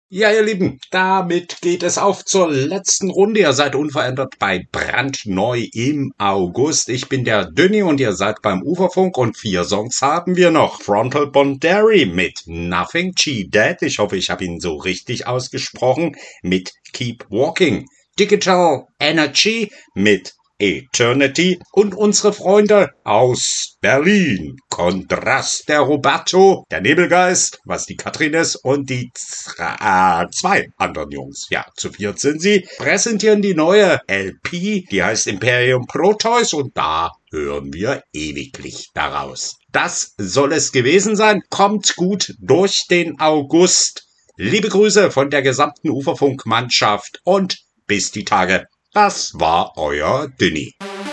Ja, ihr Lieben, damit geht es auf zur letzten Runde. Ihr seid unverändert bei Brandneu im August. Ich bin der Dünni und ihr seid beim Uferfunk und 4 Songs haben wir noch. Frontal Bondary mit Nothing, G-Dead, ich hoffe, ich habe ihn so richtig ausgesprochen, mit Keep Walking. Digital Energy mit Eternity und unsere Freunde aus Berlin. Kontrast, der Roberto, der Nebelgeist, was die Katrin ist und die zwei anderen Jungs. Ja, zu viert sind sie. Präsentieren die neue LP, die heißt Imperium Proteus und da hören wir ewiglich daraus. Das soll es gewesen sein. Kommt gut durch den August. Liebe Grüße von der gesamten Uferfunk-Mannschaft und bis die Tage. Das war euer Dünni.